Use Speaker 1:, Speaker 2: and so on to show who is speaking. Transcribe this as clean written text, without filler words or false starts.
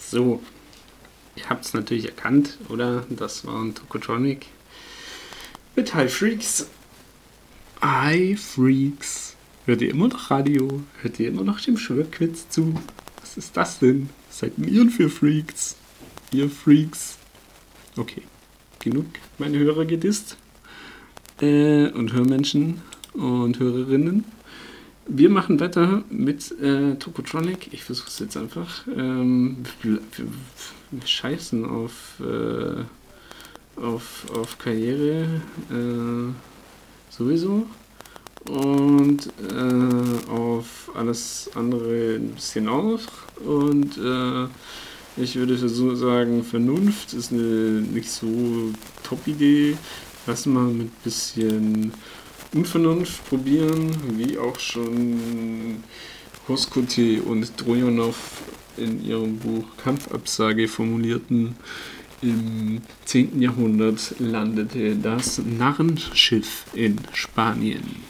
Speaker 1: So, ihr habt es natürlich erkannt, oder? Das war ein Tokotronic mit Hi Freaks. Hi Freaks. Hört ihr immer noch Radio? Hört ihr immer noch dem Schwörquiz zu? Was ist das denn? Was seid ihr für Freaks? Ihr Freaks. Okay, genug meine Hörer gedisst. Und Hörmenschen und Hörerinnen. Wir machen weiter mit Tokotronic. Ich versuche es jetzt einfach. Wir scheißen auf Karriere sowieso. Und auf alles andere ein bisschen auch. Und ich würde so sagen, Vernunft ist eine nicht so Top-Idee. Lass mal mit ein bisschen Unvernunft probieren, wie auch schon Hoskote und Trojanov in ihrem Buch Kampfabsage formulierten. Im 10. Jahrhundert landete das Narrenschiff in Spanien.